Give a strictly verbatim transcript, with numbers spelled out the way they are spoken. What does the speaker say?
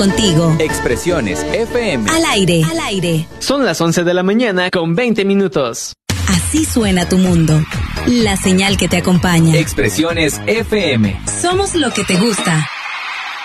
contigo. Expresiones F M. Al aire, al aire. Son las once de la mañana con veinte minutos. Así suena tu mundo. La señal que te acompaña. Expresiones F M. Somos lo que te gusta.